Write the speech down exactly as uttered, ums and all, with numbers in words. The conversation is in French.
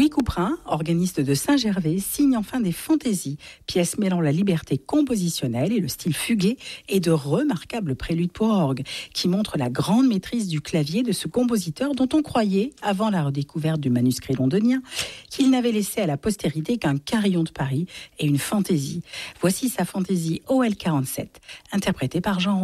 Louis Couperin, organiste de Saint-Gervais, signe enfin des fantaisies, pièces mêlant la liberté compositionnelle et le style fugué et de remarquables préludes pour orgue, qui montrent la grande maîtrise du clavier de ce compositeur dont on croyait, avant la redécouverte du manuscrit londonien, qu'il n'avait laissé à la postérité qu'un carillon de Paris et une fantaisie. Voici sa fantaisie O L quarante-sept, interprétée par Jean